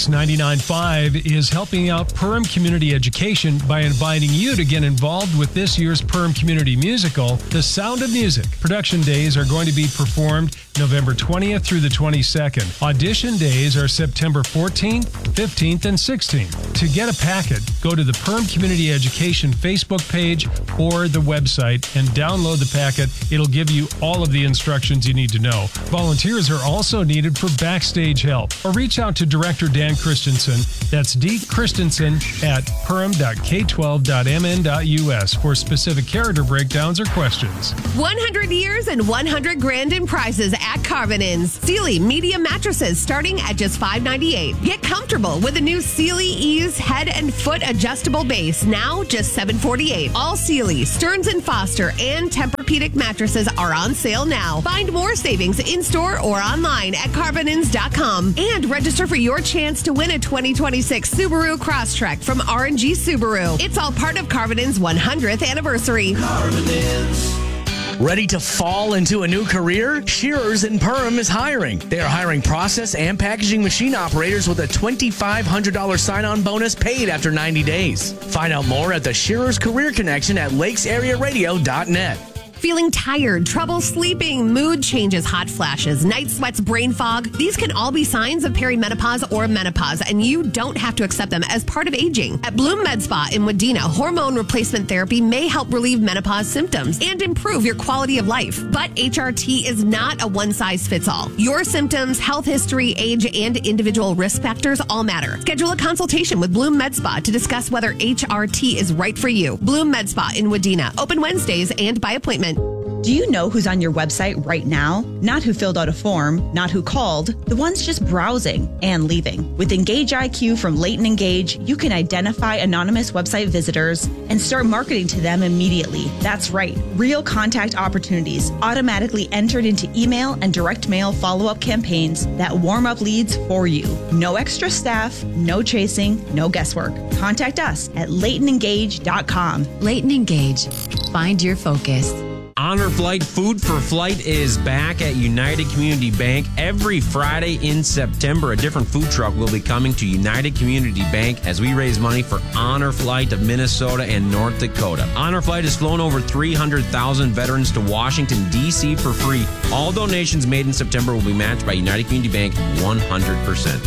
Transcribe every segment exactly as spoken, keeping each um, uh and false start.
Lakes ninety-nine point five is helping out Perham Community Education by inviting you to get involved with this year's Perham Community Musical, The Sound of Music. Production days are going to be performed November twentieth through the twenty-second. Audition days are September fourteenth, fifteenth, and sixteenth. To get a packet, go to the Perham Community Education Facebook page or the website and download the packet. It'll give you all of the instructions you need to know. Volunteers are also needed for backstage help. Or reach out to Director Dan Christensen. That's D. Christensen at perham dot k twelve dot m n dot u s for specific character breakdowns or questions. one hundred years and one hundred grand in prizes at Carvinins. Sealy medium mattresses starting at just five ninety-eight. Get comfortable with a new Sealy Ease head and foot adjustable base, now just seven forty-eight. All Sealy, Stearns and Foster, and Tempur-Pedic mattresses are on sale now. Find more savings in-store or online at carvinins dot com and register for your chance to win a twenty twenty-six Subaru Crosstrek from R and G Subaru. It's all part of Carvinins' one hundredth anniversary. Carvinins. Ready to fall into a new career? Shearers in Perham is hiring. They are hiring process and packaging machine operators with a twenty-five hundred dollars sign-on bonus paid after ninety days. Find out more at the Shearers Career Connection at lakes area radio dot net. Feeling tired, trouble sleeping, mood changes, hot flashes, night sweats, brain fog. These can all be signs of perimenopause or menopause, and you don't have to accept them as part of aging. At Bloom Med Spa in Wadena, hormone replacement therapy may help relieve menopause symptoms and improve your quality of life. But H R T is not a one-size-fits-all. Your symptoms, health history, age, and individual risk factors all matter. Schedule a consultation with Bloom Med Spa to discuss whether H R T is right for you. Bloom Med Spa in Wadena, open Wednesdays and by appointment. Do you know who's on your website right now? Not who filled out a form, not who called, the ones just browsing and leaving. With Engage I Q from Leighton Engage, you can identify anonymous website visitors and start marketing to them immediately. That's right, real contact opportunities automatically entered into email and direct mail follow-up campaigns that warm up leads for you. No extra staff, no chasing, no guesswork. Contact us at leighton engage dot com. Leighton Engage. Find your focus. Honor Flight Food for Flight is back at United Community Bank. Every Friday in September, a different food truck will be coming to United Community Bank as we raise money for Honor Flight of Minnesota and North Dakota. Honor Flight has flown over three hundred thousand veterans to Washington, D C for free. All donations made in September will be matched by United Community Bank one hundred percent.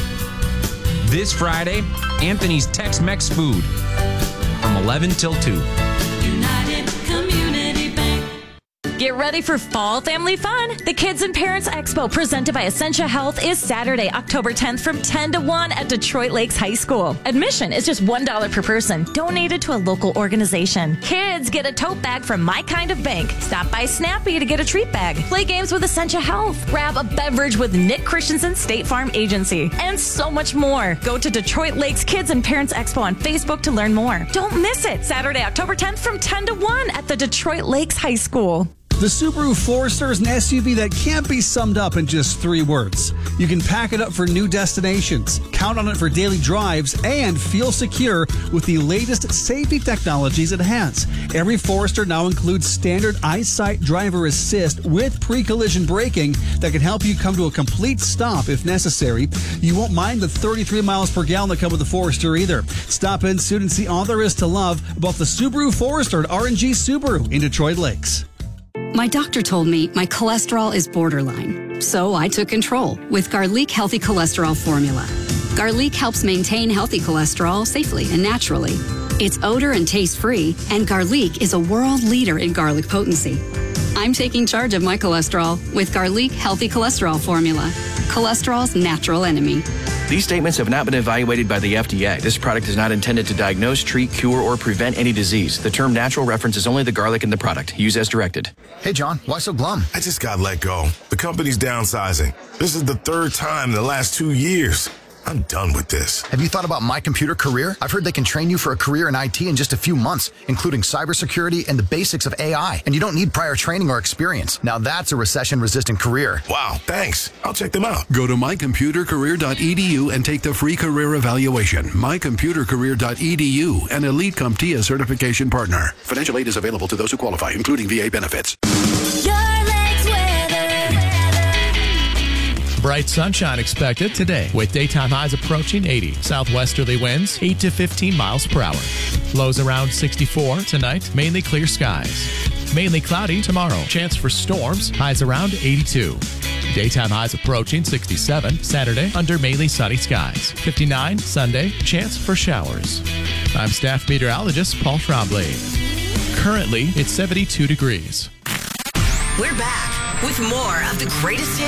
This Friday, Anthony's Tex-Mex Food from eleven till two. United Community Bank. Get ready for fall family fun. The Kids and Parents Expo presented by Essentia Health is Saturday, October tenth from ten to one at Detroit Lakes High School. Admission is just one dollar per person, donated to a local organization. Kids get a tote bag from My Kind of Bank. Stop by Snappy to get a treat bag. Play games with Essentia Health. Grab a beverage with Nick Christensen State Farm Agency. And so much more. Go to Detroit Lakes Kids and Parents Expo on Facebook to learn more. Don't miss it. Saturday, October tenth from ten to one at the Detroit Lakes High School. The Subaru Forester is an S U V that can't be summed up in just three words. You can pack it up for new destinations, count on it for daily drives, and feel secure with the latest safety technologies it has. Every Forester now includes standard EyeSight driver assist with pre-collision braking that can help you come to a complete stop if necessary. You won't mind the thirty-three miles per gallon that come with the Forester either. Stop in soon and see all there is to love about the Subaru Forester at R and G Subaru in Detroit Lakes. My doctor told me my cholesterol is borderline, so I took control with Garlic Healthy Cholesterol Formula. Garlic helps maintain healthy cholesterol safely and naturally. It's odor and taste-free, and Garlic is a world leader in garlic potency. I'm taking charge of my cholesterol with Garlic Healthy Cholesterol Formula, cholesterol's natural enemy. These statements have not been evaluated by the F D A. This product is not intended to diagnose, treat, cure, or prevent any disease. The term natural references only the garlic in the product. Use as directed. Hey, John, why so glum? I just got let go. The company's downsizing. This is the third time in the last two years. I'm done with this. Have you thought about My Computer Career? I've heard they can train you for a career in I T in just a few months, including cybersecurity and the basics of A I. And you don't need prior training or experience. Now that's a recession-resistant career. Wow, thanks. I'll check them out. Go to my computer career dot e d u and take the free career evaluation. my computer career dot e d u, an Elite CompTIA certification partner. Financial aid is available to those who qualify, including V A benefits. Bright sunshine expected today with daytime highs approaching eighty. Southwesterly winds eight to fifteen miles per hour. Lows around sixty-four tonight. Mainly clear skies. Mainly cloudy tomorrow. Chance for storms. Highs around eighty-two. Daytime highs approaching sixty-seven. Saturday under mainly sunny skies. fifty-nine Sunday. Chance for showers. I'm staff meteorologist Paul Trombley. Currently, it's seventy-two degrees. We're back with more of the greatest hits